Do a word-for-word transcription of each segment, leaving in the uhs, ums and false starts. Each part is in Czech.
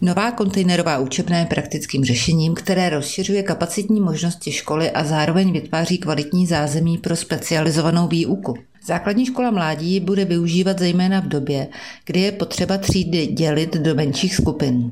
Nová kontejnerová učebna je praktickým řešením, které rozšiřuje kapacitní možnosti školy a zároveň vytváří kvalitní zázemí pro specializovanou výuku. Základní škola mládí bude využívat zejména v době, kdy je potřeba třídy dělit do menších skupin.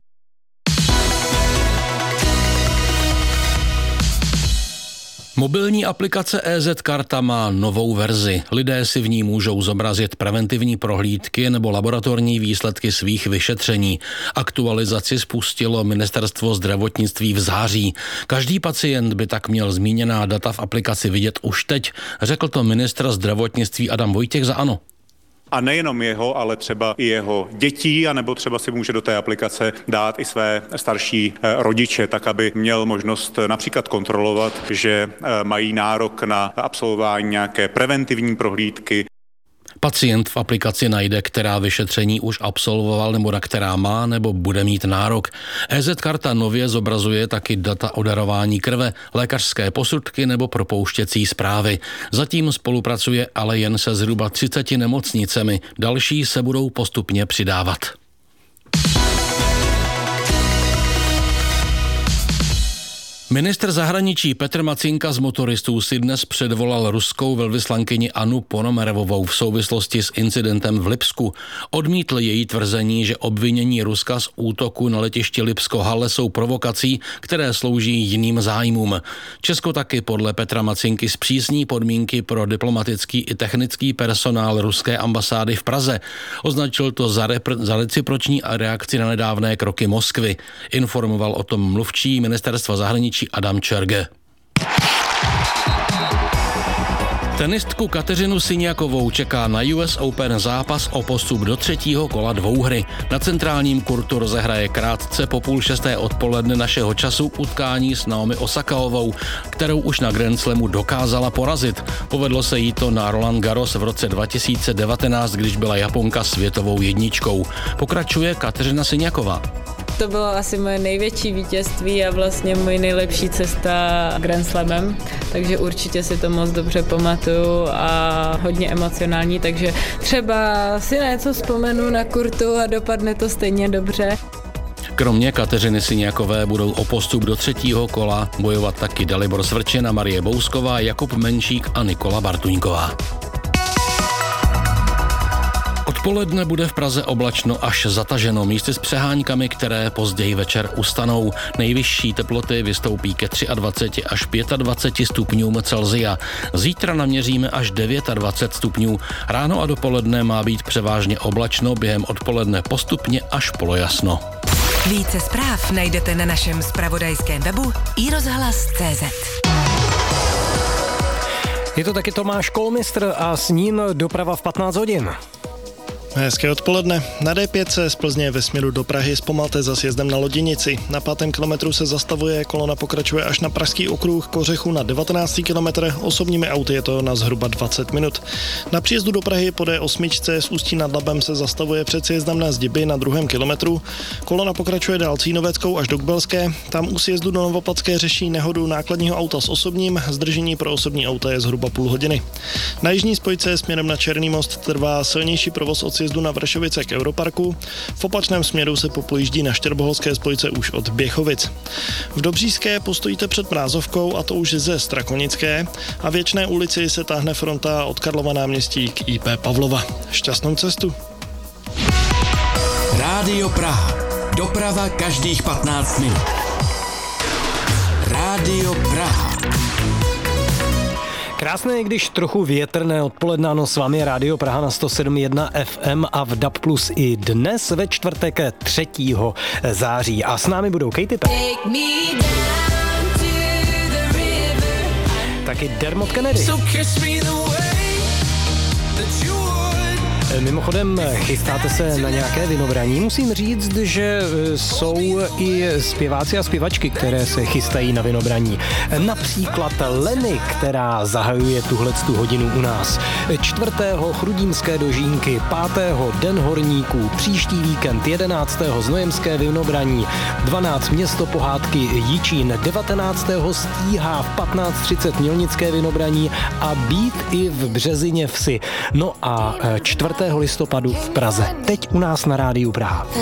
Mobilní aplikace E Z Karta má novou verzi. Lidé si v ní můžou zobrazit preventivní prohlídky nebo laboratorní výsledky svých vyšetření. Aktualizaci spustilo Ministerstvo zdravotnictví v září. Každý pacient by tak měl zmíněná data v aplikaci vidět už teď, řekl to ministr zdravotnictví Adam Vojtěch za ANO. A nejenom jeho, ale třeba i jeho dětí, anebo třeba si může do té aplikace dát i své starší rodiče, tak aby měl možnost například kontrolovat, že mají nárok na absolvování nějaké preventivní prohlídky. Pacient v aplikaci najde, která vyšetření už absolvoval nebo na která má nebo bude mít nárok. E Z Karta nově zobrazuje taky data o darování krve, lékařské posudky nebo propouštěcí zprávy. Zatím spolupracuje ale jen se zhruba třiceti nemocnicemi. Další se budou postupně přidávat. Ministr zahraničí Petr Macinka z motoristů si dnes předvolal ruskou velvyslankyni Annu Ponomareovou v souvislosti s incidentem v Lipsku. Odmítl její tvrzení, že obvinění Ruska z útoku na letišti Lipsko-Halle jsou provokací, které slouží jiným zájmům. Česko taky podle Petra Macinky zpřísní podmínky pro diplomatický i technický personál ruské ambasády v Praze. Označil to za, repr- za reciproční reakci na nedávné kroky Moskvy. Informoval o tom mluvčí ministerstva zahraničí Adam Čerge. Tenistku Kateřinu Siniakovou čeká na U S Open zápas o postup do třetího kola dvouhry. Na centrálním kurtu rozehraje krátce po půl šesté odpoledne našeho času utkání s Naomi Osakaovou, kterou už na Grand Slamu dokázala porazit. Povedlo se jí to na Roland Garros v roce dva tisíce devatenáct, když byla Japonka světovou jedničkou. Pokračuje Kateřina Siniaková. To bylo asi moje největší vítězství a vlastně moje nejlepší cesta Grand Slamem, takže určitě si to moc dobře pamatuju a hodně emocionální, takže třeba si něco vzpomenu na kurtu a dopadne to stejně dobře. Kromě Kateřiny Siniakové budou o postup do třetího kola bojovat taky Dalibor Svrčina, Marie Bousková, Jakub Menšík a Nikola Bartuňková. Odpoledne bude v Praze oblačno až zataženo, místy s přeháňkami, které později večer ustanou. Nejvyšší teploty vystoupí ke dvaceti třemi až dvaceti pěti stupňům Celsia. Zítra naměříme až dvacet devět stupňů. Ráno a dopoledne má být převážně oblačno, během odpoledne postupně až polojasno. Více zpráv najdete na našem zpravodajském webu i rozhlas tečka cé zet. Je to taky Tomáš Kolmistr a s ním doprava v patnáct hodin. Hezké odpoledne. Na D pět z Plzně ve směru do Prahy zpomalte za sjezdem na Loděnici. Na pátém kilometru se zastavuje, kolona pokračuje až na Pražský okruh Kořechu na devatenáctý kilometr, osobními auty je to na zhruba dvacet minut. Na příjezdu do Prahy po D osm z Ústí nad Labem se zastavuje před sjezdem na Zdiby na druhém kilometru. Kolona pokračuje dál Cínoveckou až do Kbelské. Tam u sjezdu do Novoplatské řeší nehodu nákladního auta s osobním, zdržení pro osobní auta je zhruba půl hodiny. Na jižní spojce směrem na Černý most trvá silnější provoz od sjezdu na Vršovice k Europarku. V opačném směru se popojíždí na Štěrboholské spojce už od Běchovic. V Dobříšské postojíte před Mrázovkou, a to už ze Strakonické, a Věčné ulici se táhne fronta od Karlova náměstí k I P Pavlova. Šťastnou cestu. Rádio Praha. Doprava každých patnáct minut. Rádio Praha. Krásné, když trochu větrné odpoledne, no s vámi je Rádio Praha na sto sedm jedna F M a v D A B plus i dnes ve čtvrtek třetího září. A s námi budou Katy Perry, taky Dermot Kennedy. So Mimochodem, chystáte se na nějaké vinobraní? Musím říct, že jsou i zpěváci a zpěvačky, které se chystají na vinobraní. Například Leny, která zahajuje tuhletu hodinu u nás. Čtvrtého Chrudímské dožínky, pátého Den horníků, příští víkend jedenáctého Znojemské vinobraní, dvanáctého Město pohádky Jičín, devatenáctého Stíhá, v patnáct třicet Mělnické vinobraní a být i v Březině vsi. No a čtvrtého listopadu v Praze. Teď u nás na Rádiu Praha.